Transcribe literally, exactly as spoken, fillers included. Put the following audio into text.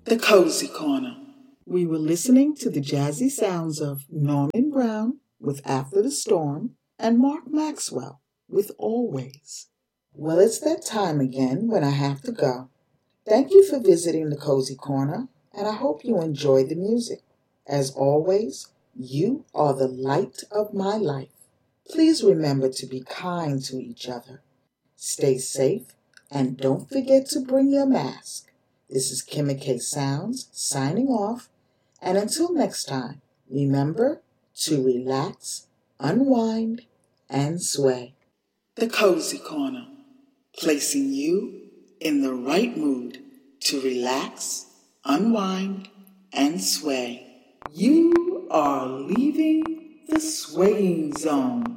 The Cozy Corner. We were listening to the jazzy sounds of Norman Brown with After the Storm and Mark Maxwell with Always. Well, it's that time again when I have to go. Thank you for visiting the Cozy Corner, and I hope you enjoy the music. As always, you are the light of my life. Please remember to be kind to each other. Stay safe, and don't forget to bring your mask. This is Kimmy K Sounds signing off, and until next time, remember to relax, unwind, and sway. The Cozy Corner, placing you in the right mood to relax, unwind, and sway. You are leaving the swaying zone.